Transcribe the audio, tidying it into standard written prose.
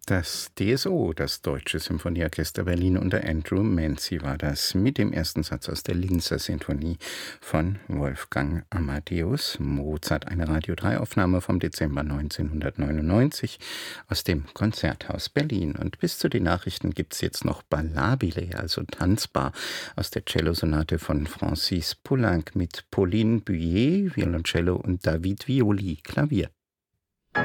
Das DSO, das Deutsche Symphonieorchester Berlin unter Andrew Mancy war das, mit dem ersten Satz aus der Linzer Sinfonie von Wolfgang Amadeus Mozart. Eine Radio 3 Aufnahme vom Dezember 1999 aus dem Konzerthaus Berlin. Und bis zu den Nachrichten gibt es jetzt noch Ballabile, also tanzbar, aus der Cellosonate von Francis Poulenc mit Pauline Buyer, Violoncello und David Violi, Klavier.